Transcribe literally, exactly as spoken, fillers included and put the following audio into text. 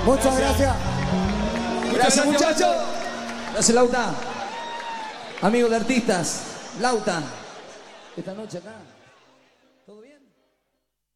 Muchas gracias. Gracias, muchachos. Gracias, Lauta. Amigo de artistas, Lauta. Esta noche acá. ¿Todo bien?